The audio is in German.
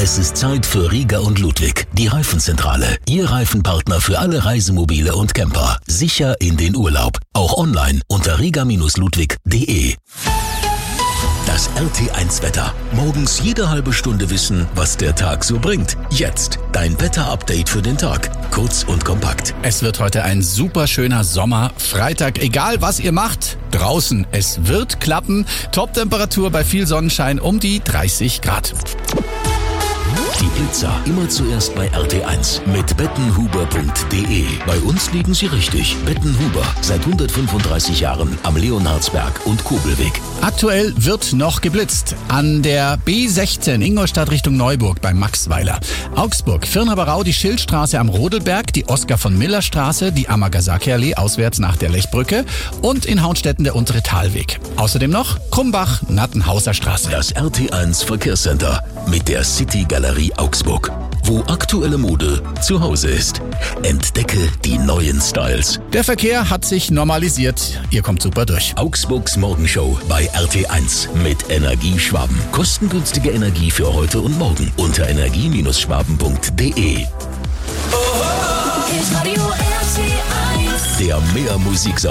Es ist Zeit für Rieger und Ludwig, die Reifenzentrale. Ihr Reifenpartner für alle Reisemobile und Camper. Sicher in den Urlaub. Auch online unter rieger-ludwig.de. Das RT1-Wetter. Morgens jede halbe Stunde wissen, was der Tag so bringt. Jetzt dein Wetter-Update für den Tag. Kurz und kompakt. Es wird heute ein super schöner Sommer-Freitag. Egal, was ihr macht, draußen. Es wird klappen. Top-Temperatur bei viel Sonnenschein um die 30 Grad. Die Blitzer immer zuerst bei RT1 mit bettenhuber.de. Bei uns liegen sie richtig. Bettenhuber, seit 135 Jahren am Leonhardsberg und Kobelweg. Aktuell wird noch geblitzt. An der B16 Ingolstadt Richtung Neuburg bei Maxweiler. Augsburg, Firnhaberau, die Schildstraße am Rodelberg, die Oskar-von-Miller-Straße, die Amagasaki-Allee auswärts nach der Lechbrücke und in Hauenstetten der untere Talweg. Außerdem noch Krumbach, Nattenhauser Straße. Das RT1 Verkehrscenter mit der City Galerie Augsburg, wo aktuelle Mode zu Hause ist. Entdecke die neuen Styles. Der Verkehr hat sich normalisiert. Ihr kommt super durch. Augsburgs Morgenshow bei RT1 mit Energieschwaben. Kostengünstige Energie für heute und morgen unter energie-schwaben.de. Der Mehr Musiksommer.